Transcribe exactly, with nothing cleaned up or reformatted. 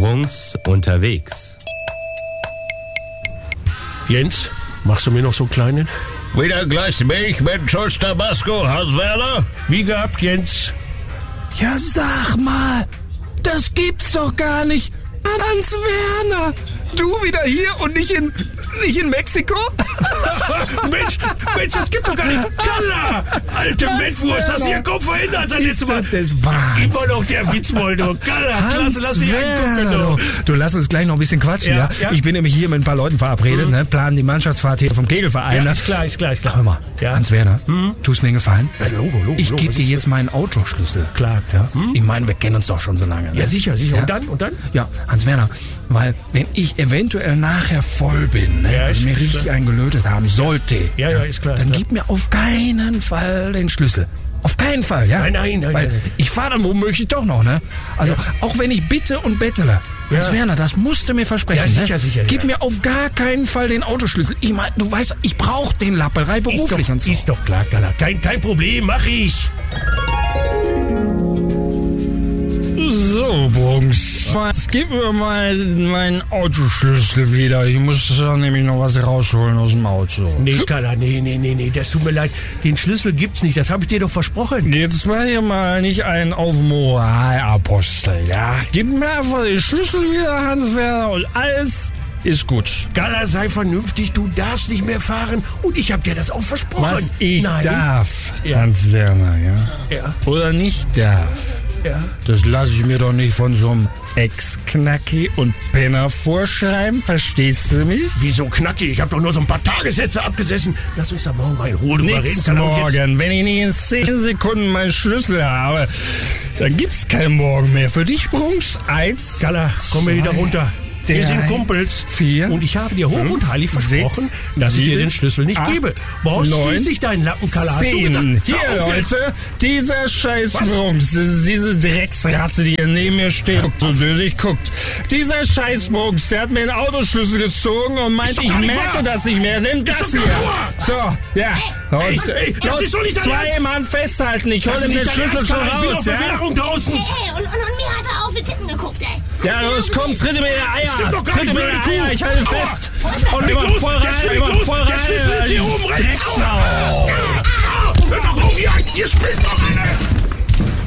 Brunks unterwegs. Jens, machst du mir noch so einen kleinen? Wieder Glas Milch mit Schuss Tabasco, Hans-Werner? Wie gehabt, Jens? Ja, sag mal, das gibt's doch gar nicht. Hans-Werner, du wieder hier und nicht in, nicht in Mexiko? Mensch, Mensch, das gibt's doch gar nicht. Kalla, alte Mettwurst, hast du hier kaum verhindert sein letztes Mal. Das Wahnsinn. Immer noch der Witzbold, du. Kalla, klasse, lass dich angucken, du. Du, lass uns gleich noch ein bisschen quatschen, ja? Ja, ja. Ich bin nämlich hier mit ein paar Leuten verabredet, mhm. ne? Planen die Mannschaftsfahrt hier vom Kegelverein. Ja, ne? ist klar, ist klar, ist klar. Hör mal, Ja. Hans-Werner, Mhm. tust mir einen Gefallen? Ja, Logo, Logo, Ich Logo, gebe was dir ist jetzt meinen Autoschlüssel. Klar, Ja? Hm? Ich meine, wir kennen uns doch schon so lange. Ne? Ja, sicher, sicher. Ja? Und dann, und dann? Ja, Hans-Werner, weil wenn ich eventuell nachher voll bin, ne, Ja, also ist- mir ist richtig klar. eingelötet haben sollte, Ja, ja, ist klar. dann klar. gib mir auf keinen Fall den Schlüssel. Auf keinen Fall, ja? Nein, nein, nein, Weil nein. ich fahre dann womöglich doch noch, ne? Also, auch wenn ich bitte und bettele. Ja. Hans-Werner, das musst du mir versprechen, Ja, sicher, ne? sicher, Gib ja. mir auf gar keinen Fall den Autoschlüssel. Ich meine, du weißt, ich brauche den Lapperei Ist beruflich doch, und so. ist doch klar, Kalla. Kein, kein Problem, mach ich. So, Brunks, jetzt gib mir mal meinen Autoschlüssel wieder. Ich muss da nämlich noch was rausholen aus dem Auto. Nee, Kalla, nee, nee, nee, nee, das tut mir leid. Den Schlüssel gibt's nicht, das habe ich dir doch versprochen. Jetzt war hier mal nicht ein auf Moralapostel, ja? Gib mir einfach den Schlüssel wieder, Hans-Werner, und alles ist gut. Kalla, sei vernünftig, du darfst nicht mehr fahren und ich habe dir das auch versprochen. Was ich Nein. darf, Ja. Hans-Werner, ja? Ja, Oder nicht darf, ja. das lasse ich mir doch nicht von so einem Ex-Knacki und Penner vorschreiben, verstehst du mich? Wieso knackig? Ich habe doch nur so ein paar Tagessätze abgesessen. Lass uns da morgen mal in Ruhe drüber reden. Nix Kalla, und jetzt- morgen. Wenn ich nicht in zehn Sekunden meinen Schlüssel habe, dann gibt's kein Morgen mehr. Für dich, Brunks, eins. Kalla, komm mir wieder runter. Wir drei, sind Kumpels. vier, Und ich habe dir hoch und heilig versprochen, sechs, dass ich dir sieben, den Schlüssel nicht acht, gebe. Brauchst neun, schließlich deinen Lappen, Kalla. Hast du Zehn. gesagt? Hier, Hör auf jetzt. Leute, dieser scheiß Was? Brunks, das ist diese Drecksratte, die hier neben mir steht und so dösig guckt. Dieser scheiß Brunks, der hat mir den Autoschlüssel gezogen und meint, Ist doch ich gar nicht merke wahr. das nicht mehr. Nimm das doch hier. gar nicht So, ja. Ey, Und, ey, das los, ist doch nicht dein zwei Ernst. Mann festhalten. Ich hol Das ihm ist den nicht dein Schlüssel Ernst, schon Kalla. Ich bin raus, auf ja? Bewährung draußen. Hey, und, und, und mir hat er auf die Titten geguckt, ey. Ja, los, komm, tritt mir in die Eier. Stimmt doch gar Tritt nicht, mir in die blöde Kuh. Eier, ich halte Aua. fest. Und Und leg immer los, voll der rein, schlägt immer los. voll Der rein. Schlüssel ist hier du oben rechts. Drecksau. Hör doch auf, ihr, ihr spinnt doch alle.